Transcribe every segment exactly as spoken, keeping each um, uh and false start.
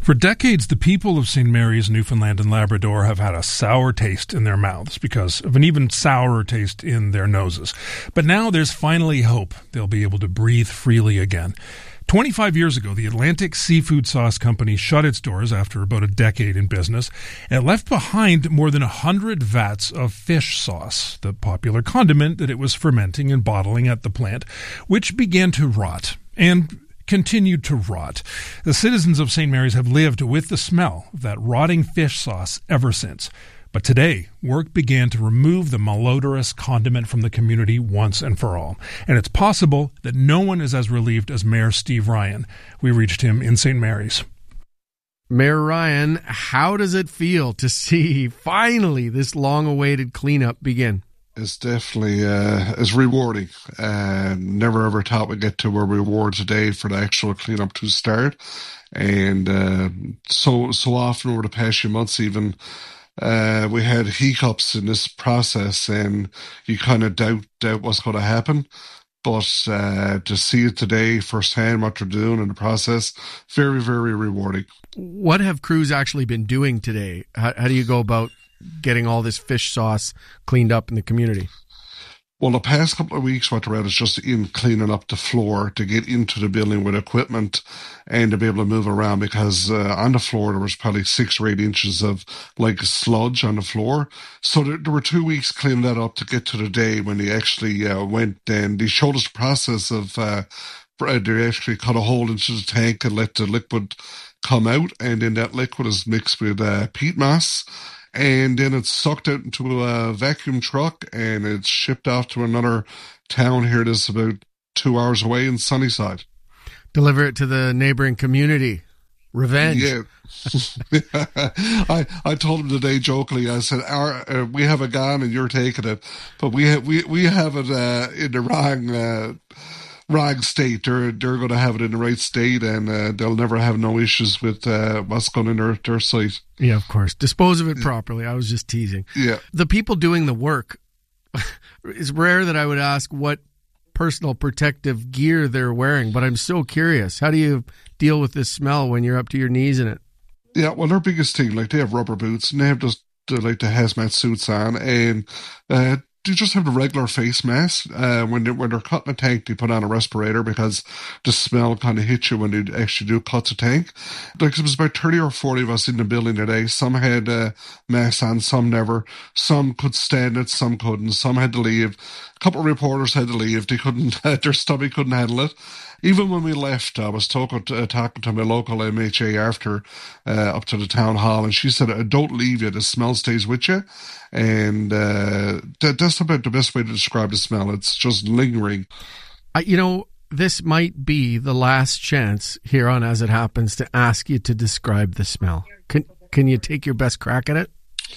For decades, the people of Saint Mary's, Newfoundland and Labrador have had a sour taste in their mouths because of an even sourer taste in their noses. But now there's finally hope. They'll be able to breathe freely again. twenty-five years ago, the Atlantic Seafood Sauce Company shut its doors after about a decade in business, and it left behind more than one hundred vats of fish sauce, the popular condiment that it was fermenting and bottling at the plant, which began to rot and continued to rot. The citizens of Saint Mary's have lived with the smell of that rotting fish sauce ever since. But today, work began to remove the malodorous condiment from the community once and for all. And it's possible that no one is as relieved as Mayor Steve Ryan. We reached him in Saint Mary's. Mayor Ryan, how does it feel to see finally this long-awaited cleanup begin? It's definitely uh, it's rewarding. Uh, never ever thought we'd get to where we were today for the actual cleanup to start. And uh, so so often over the past few months even, Uh, we had hiccups in this process, and you kind of doubt, doubt what's going to happen. But uh, to see it today firsthand, what they're doing in the process, very, very rewarding. What have crews actually been doing today? How, how do you go about getting all this fish sauce cleaned up in the community? Well, the past couple of weeks, what they're at is just in cleaning up the floor to get into the building with equipment and to be able to move around, because uh, on the floor there was probably six or eight inches of like sludge on the floor. So there, there were two weeks cleaning that up to get to the day when they actually uh, went and they showed us the process of uh, they actually cut a hole into the tank and let the liquid come out, and then that liquid is mixed with uh, peat moss. And then it's sucked out into a vacuum truck and it's shipped off to another town here that's about two hours away in Sunnyside. Deliver it to the neighboring community. Revenge. Yeah. I I told him today jokingly, I said, Our, uh, we have a gun and you're taking it, but we, ha- we, we have it uh, in the wrong... Uh, wrong state. They're they're going to have it in the right state, and uh, they'll never have no issues with uh, what's going in their, their site. Yeah, of course. Dispose of it properly. I was just teasing. Yeah. The people doing the work, it's rare that I would ask what personal protective gear they're wearing, but I'm so curious. How do you deal with this smell when you're up to your knees in it? Yeah, well, their biggest thing, like they have rubber boots and they have just uh, like the hazmat suits on, and uh, you just have the regular face mask. Uh, when they're, when they're cutting a tank, they put on a respirator because the smell kind of hits you when they actually do cut the tank. Like, there was about thirty or forty of us in the building today. Some had uh, masks on, some never. Some could stand it, some couldn't. Some had to leave. A couple of reporters had to leave. They couldn't, their stomach couldn't handle it. Even when we left, I was talking to, uh, talking to my local M H A after, uh, up to the town hall, and she said, don't leave you, the smell stays with you. And uh, that, that's about the best way to describe the smell. It's just lingering. Uh, you know, this might be the last chance here on As It Happens to ask you to describe the smell. Can, can you take your best crack at it?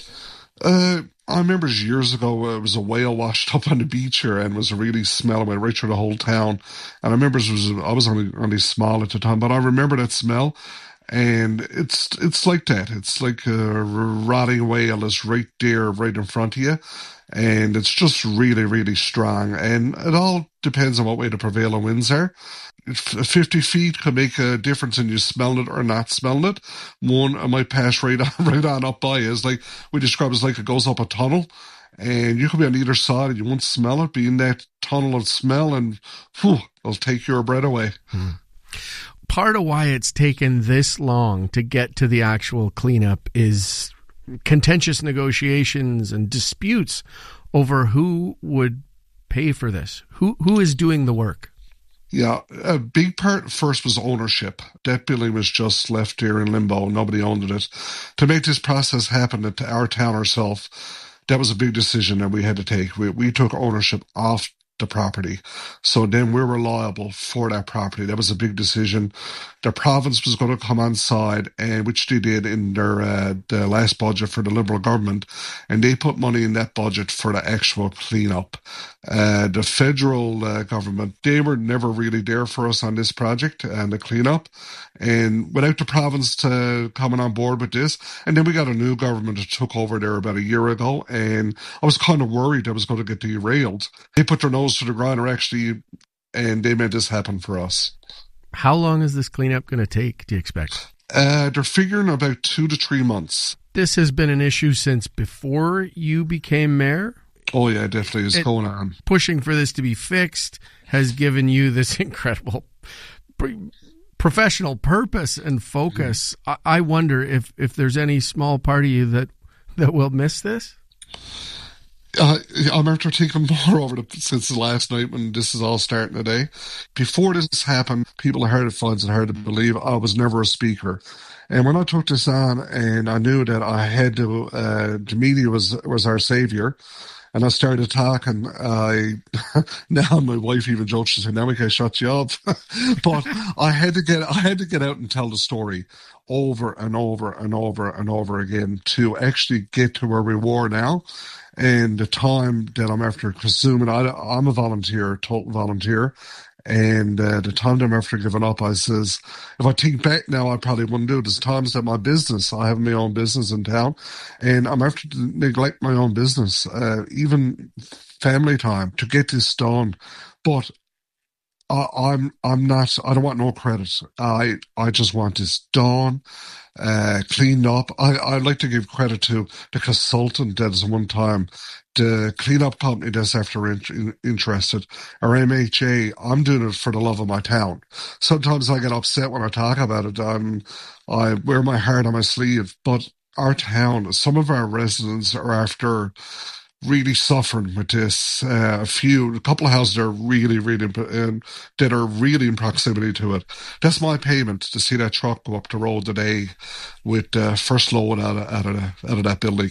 Uh, I remember years ago, uh, it was a whale washed up on the beach here and it was a really smell. It went right through the whole town. And I remember it was, I was only, only small at the time, but I remember that smell. And it's it's like that. It's like a rotting whale is right there, right in front of you. And it's just really, really strong. And it all depends on what way the prevailing winds are. fifty feet could make a difference in you smelling it or not smelling it. One, it might pass right on, right on up by you. It's like, we describe it as like it goes up a tunnel. And you could be on either side and you won't smell it, be in that tunnel of smell, and whew, it'll take your breath away. Hmm. Part of why it's taken this long to get to the actual cleanup is contentious negotiations and disputes over who would pay for this. Who who is doing the work? Yeah, a big part first was ownership. That building was just left there in limbo. Nobody owned it. To make this process happen at our town ourselves, that was a big decision that we had to take. We we took ownership off the property. So then we were liable for that property. That was a big decision. The province was going to come on side, and which they did in their uh, the last budget for the Liberal government, and they put money in that budget for the actual cleanup. Uh, the federal uh, government, they were never really there for us on this project and the cleanup. And without the province to coming on board with this, and then we got a new government that took over there about a year ago, and I was kind of worried I was going to get derailed. They put their nose to the ground, or actually, and they made this happen for us. How long is this cleanup going to take, do you expect? Uh, they're figuring about two to three months. This has been an issue since before you became mayor? Oh, yeah, definitely is going on. Pushing for this to be fixed has given you this incredible professional purpose and focus. Mm-hmm. I wonder if, if there's any small part of you that, that will miss this? Uh, I'm after thinking more over the, since the last night when this is all starting today. Before this happened, people heard it funds and hard to believe I was never a speaker. And when I took this on and I knew that I had to, uh, the media was, was our savior. And I started talking. I now my wife even jokes. She said, "Now we can shut you up." But I had to get I had to get out and tell the story over and over and over and over again to actually get to where we were now. And the time that I'm after consuming, I, I'm a volunteer, total volunteer. And uh, the time that I'm after giving up, I says, if I think back now, I probably wouldn't do it. There's times that my business, I have my own business in town, and I'm after to neglect my own business, uh, even family time to get this done. But I, I'm I'm not. I don't want no credit. I I just want this done, uh, cleaned up. I I'd like to give credit to the consultant that is one time. The cleanup company that's after in, in, interested, or M H A, I'm doing it for the love of my town. Sometimes I get upset when I talk about it. I'm, I wear my heart on my sleeve, but our town, some of our residents are after really suffering with this. Uh, a few, a couple of houses are really, really, um, that are really in proximity to it. That's my payment to see that truck go up the road today with uh, first load out of, out of, the, out of that building.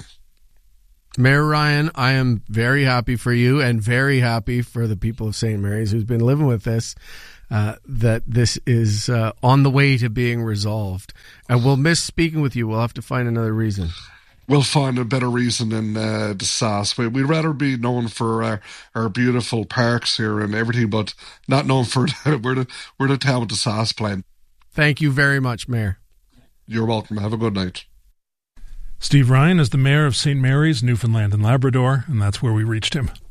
Mayor Ryan, I am very happy for you and very happy for the people of Saint Mary's who's been living with this, uh, that this is uh, on the way to being resolved. And we'll miss speaking with you. We'll have to find another reason. We'll find a better reason than uh, the sauce. We'd rather be known for our, our beautiful parks here and everything, but not known for we're the, we're the town with the sauce plant. Thank you very much, Mayor. You're welcome. Have a good night. Steve Ryan is the mayor of Saint Mary's, Newfoundland and Labrador, and that's where we reached him.